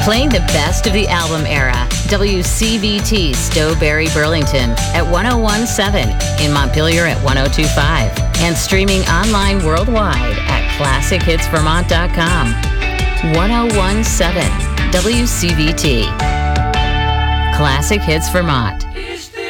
Playing the best of the album era, WCVT Stowberry Burlington at 101.7, in Montpelier at 102.5, and streaming online worldwide at ClassicHitsVermont.com. 101.7 WCVT. Classic Hits Vermont.